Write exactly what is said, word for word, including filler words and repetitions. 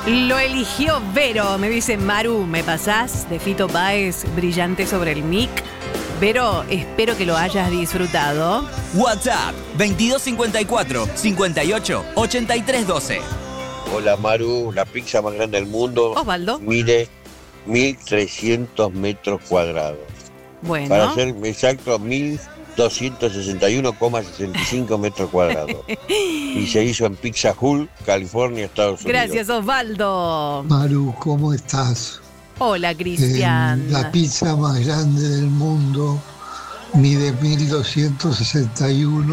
Lo eligió Vero, me dice Maru, ¿me pasás? De Fito Páez, Brillante sobre el mic. Vero, espero que lo hayas disfrutado. WhatsApp veintidós cincuenta y cuatro, cincuenta y ocho, ochenta y tres doce. Hola Maru, la pizza más grande del mundo. Osvaldo. Mide mil trescientos metros cuadrados. Bueno. Para ser exacto, mil doscientos sesenta y uno coma sesenta y cinco metros cuadrados. Y se hizo en Pizza Hut, California, Estados Unidos. Gracias, Osvaldo. Maru, ¿cómo estás? Hola, Cristian. Eh, la pizza más grande del mundo mide mil doscientos sesenta y uno